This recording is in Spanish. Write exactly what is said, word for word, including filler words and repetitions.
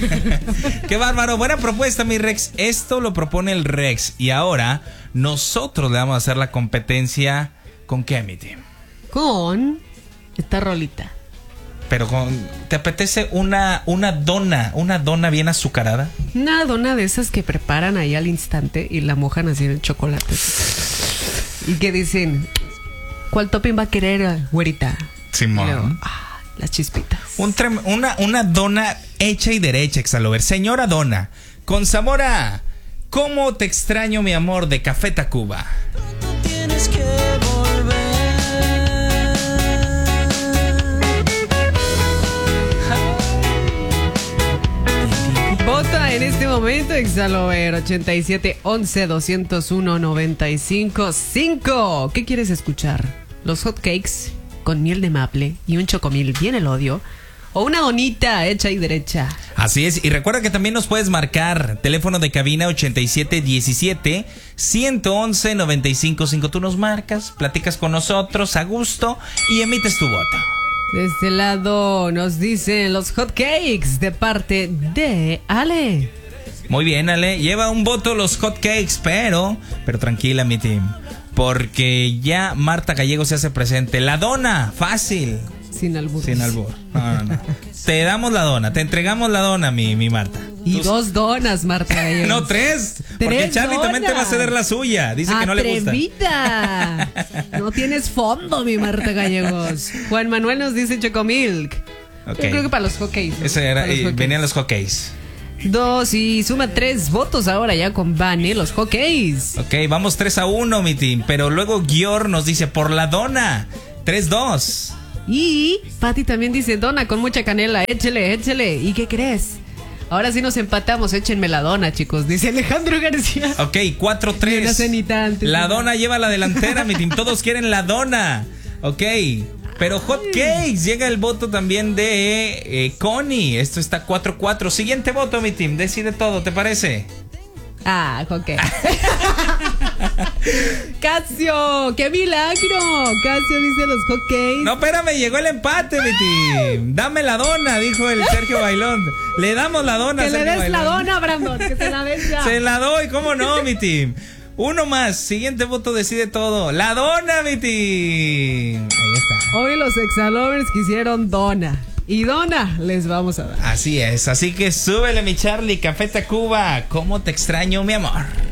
Qué bárbaro, buena propuesta, mi Rex. Esto lo propone el Rex. Y ahora nosotros le vamos a hacer la competencia. ¿Con qué, mi team? Con esta rolita. Pero con, ¿te apetece una, una dona, una dona bien azucarada? Una dona de esas que preparan ahí al instante y la mojan así en el chocolate. Y que dicen, ¿cuál topping va a querer, güerita? Simón. Luego, ah, las chispitas. Un trem, una, una dona hecha y derecha, Exalover. Señora dona, con sabor a ¿Cómo te extraño, mi amor? De Café Tacuba. Tienes que volver. Vota en este momento, Exalover, ochenta y siete, once, doscientos uno, noventa y cinco, cinco. ¿Qué quieres escuchar? ¿Los hotcakes con miel de maple y un chocomil bien el odio? ¿O una donita hecha y derecha? Así es, y recuerda que también nos puedes marcar teléfono de cabina ochenta y siete diecisiete, ciento once, noventa y cinco cinco. Tú nos marcas, platicas con nosotros a gusto y emites tu voto. De este lado nos dicen los hotcakes de parte de Ale. Muy bien, Ale, lleva un voto los hotcakes, pero, pero tranquila, mi team, porque ya Marta Gallego se hace presente. La dona, fácil. Sin albur. Sin albur. No, no, no. Te damos la dona, te entregamos la dona, mi, mi Marta. Y Tú... dos donas, Marta Gallegos. No, tres. Tres porque Charlie donas. también te va a ceder la suya. Dice que no le gusta. ¡Atrevida! No tienes fondo, mi Marta Gallegos. Juan Manuel nos dice Chocomilk. Okay. Yo creo que para los hockeys, ¿no? Ese era, Para los y hockeys. venían los hockeys. Dos y suma tres votos ahora ya con Vane, los hockeys. Ok, vamos tres a uno, mi team. Pero luego Gior nos dice por la dona. tres dos. Y Pati también dice dona con mucha canela, échele, échele. ¿Y qué crees? Ahora sí nos empatamos, échenme la dona, chicos, dice Alejandro García. Ok, cuatro tres. Una cenita antes, la ¿no? dona lleva la delantera, mi team. Todos quieren la dona. Ok, pero hot cakes. Llega el voto también de eh, Connie. Esto está cuatro cuatro. Siguiente voto, mi team. Decide todo, ¿te parece? Ah, ok. Casio, qué milagro. Casio dice los hotcakes. No, espérame, llegó el empate, mi team. Dame la dona, dijo el Sergio Bailón. Le damos la dona, Que le Sergio des Bailón. la dona, Brandon, que se la des ya. Se la doy, ¿cómo no, mi team? Uno más, siguiente voto decide todo. La dona, mi team. Ahí está. Hoy los Exalovers quisieron dona. Y dona les vamos a dar. Así es, así que súbele, mi Charlie, Café Tacuba. ¿Cómo te extraño, mi amor?